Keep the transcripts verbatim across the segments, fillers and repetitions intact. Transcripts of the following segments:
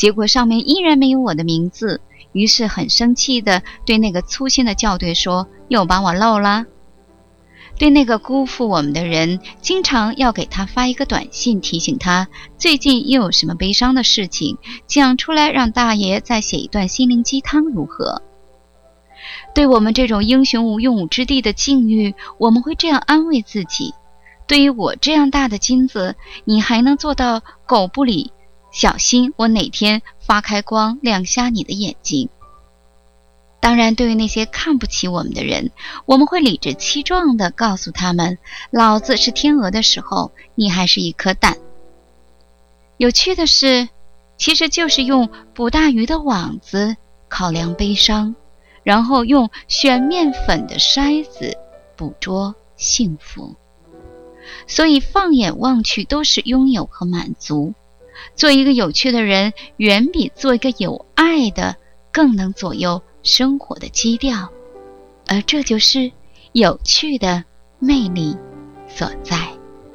结果上面依然没有我的名字，于是很生气地对那个粗心的校对说，又把我漏了。对那个辜负我们的人，经常要给他发一个短信，提醒他最近又有什么悲伤的事情，讲出来让大爷再写一段心灵鸡汤如何？对我们这种英雄无用武之地的境遇，我们会这样安慰自己，对于我这样大的金子，你还能做到狗不理，小心我哪天发开光亮瞎你的眼睛。当然，对于那些看不起我们的人，我们会理直气壮地告诉他们，老子是天鹅的时候，你还是一颗蛋。有趣的是，其实就是用捕大鱼的网子考量悲伤，然后用选面粉的筛子捕捉幸福。所以放眼望去都是拥有和满足。做一个有趣的人，远比做一个有爱的更能左右生活的基调，而这就是有趣的魅力所在。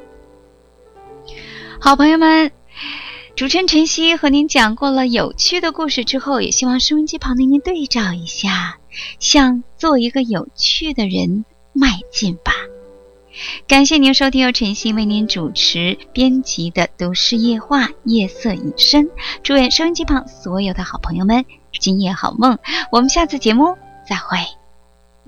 好朋友们，主持人晨曦和您讲过了有趣的故事之后，也希望收音机旁的您对照一下，向做一个有趣的人迈进吧。感谢您收听由晨曦为您主持编辑的都市夜话夜色隐身，祝愿收音机旁所有的好朋友们今夜好梦，我们下次节目再会。